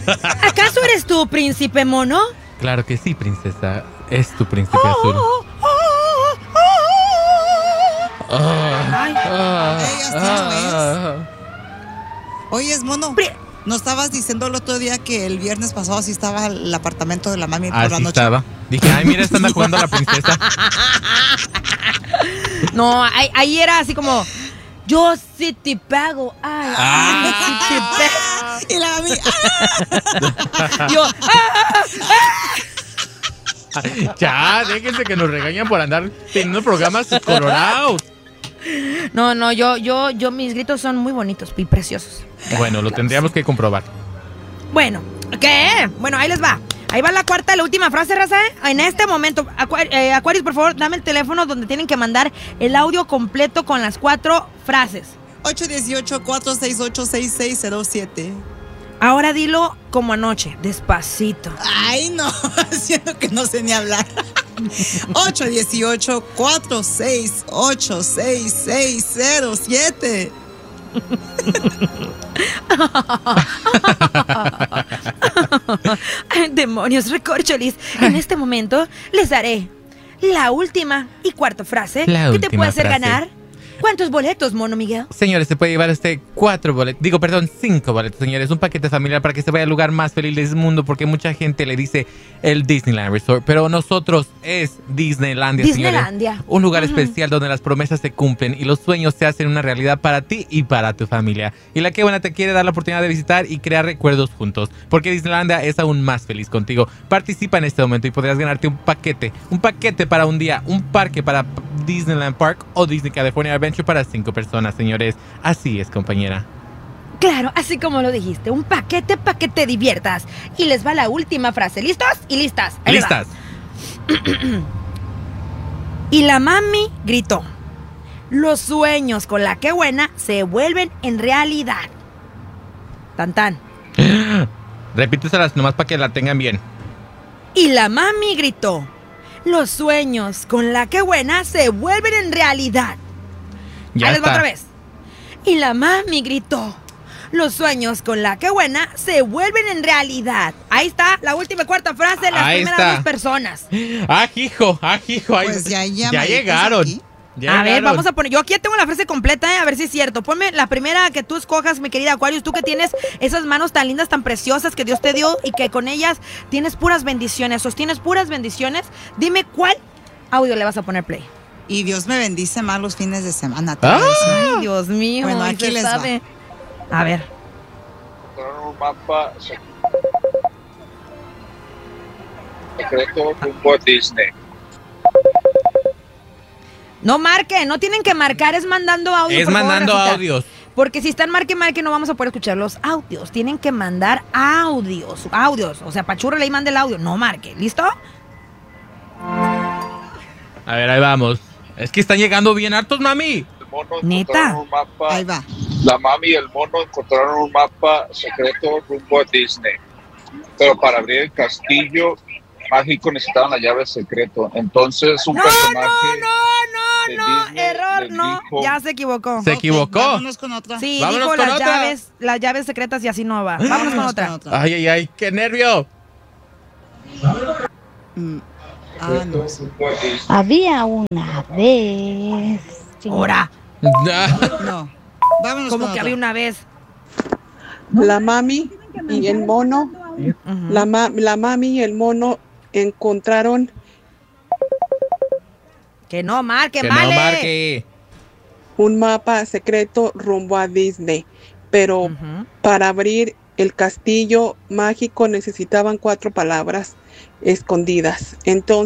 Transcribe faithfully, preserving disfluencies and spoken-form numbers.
¿Acaso eres tú, príncipe mono? Claro que sí, princesa. Es tu príncipe oh, azul. Oh, oh, oh, oh. Ay. Ah, Ey, así ah, no es. Oye, mono. Pri- ¿No estabas diciendo el otro día que el viernes pasado así estaba el apartamento de la mami por así la noche? Estaba. Dije, ay, mira, están jugando a la princesa. No, ahí, ahí era así como, yo sí te pago. Ay, ah, yo sí te pago. Y la mami, ah. Yo, ah, ah. Ya, déjense que nos regañan por andar teniendo programas colorados. No, no, yo, yo, yo, mis gritos son muy bonitos y preciosos. Bueno, lo tendríamos que comprobar. Bueno, ¿qué? Bueno, ahí les va. Ahí va la cuarta, la última frase, raza. En este momento, Aquarius, eh, Aquarius, por favor, dame el teléfono donde tienen que mandar el audio completo con las cuatro frases. ocho uno ocho, cuatro seis ocho, seis seis cero siete. Ahora dilo como anoche, despacito. Ay, no, siento que no sé ni hablar. ocho uno ocho, cuatro seis ocho, seis seis cero siete. Demonios, recorcholis. En este momento les daré la última y cuarta frase la que te puede hacer frase. ganar. ¿Cuántos boletos, mono Miguel? Señores, se puede llevar este cuatro boletos, digo, perdón, cinco boletos, señores. Un paquete familiar para que se vaya al lugar más feliz del mundo, porque mucha gente le dice el Disneyland Resort, pero nosotros es Disneylandia, Disneylandia. Señores. Un lugar uh-huh. especial donde las promesas se cumplen y los sueños se hacen una realidad para ti y para tu familia. Y la que buena te quiere dar la oportunidad de visitar y crear recuerdos juntos, porque Disneylandia es aún más feliz contigo. Participa en este momento y podrás ganarte un paquete, un paquete para un día, un parque para Disneyland Park o Disney California Adventure para cinco personas, señores. Así es, compañera. Claro, así como lo dijiste, un paquete para que te diviertas. Y les va la última frase. ¿Listos? Y listas. Ahí listas. Y la mami gritó: los sueños con la que buena se vuelven en realidad. Tan tan. Repíteselas nomás para que la tengan bien. Y la mami gritó: los sueños con la que buena se vuelven en realidad. Ya Ahí les va está. otra vez. Y la mami gritó: los sueños con la que buena se vuelven en realidad. Ahí está la última y cuarta frase de las Ahí primeras está. dos personas. Ah, hijo, ah, hijo. Ahí, Pues ya, ya, ya llegaron. Ya a ver, llegaron. vamos a poner. Yo aquí tengo la frase completa, eh, a ver si es cierto. Ponme la primera que tú escojas, mi querida Aquarius. Tú que tienes esas manos tan lindas, tan preciosas que Dios te dio y que con ellas tienes puras bendiciones, sostienes puras bendiciones. Dime cuál audio le vas a poner play. Y Dios me bendice más los fines de semana. Ah. Ay, Dios mío. Bueno, aquí se les sabe. va. A ver. Un mapa secreto rumbo a Disney. No marquen, no tienen que marcar, es mandando audio. Es por favor, mandando Rafita. audios. Porque si están marque, marque, no vamos a poder escuchar los audios. Tienen que mandar audios, audios. O sea, Pachurra le manda el audio, no marque. ¿Listo? A ver, ahí vamos. Es que están llegando bien hartos, mami. El mono ¿Neta? encontraron un mapa. Ahí va. La mami y el mono encontraron un mapa secreto rumbo a Disney. Pero para abrir el castillo mágico necesitaban la llave secreto. Entonces un No, personaje no, de no, no, Disney error, les no. dijo- Ya se equivocó. Se Ok, equivocó. vámonos con otra. Sí, Vámonos dijo con las otra. llaves, las llaves secretas y así no va. Vámonos con otra. Ay, ay, ay, qué nervio. Mm. Ah, no. Había una vez. Ahora, No. Vámonos como con que otra. había una vez. La mami y el mono, Ujú. la, ma- la mami y el mono encontraron Que no marque, Que vale. no marque. un mapa secreto rumbo a Disney, pero Ujú. para abrir el castillo mágico necesitaban cuatro palabras escondidas. Entonces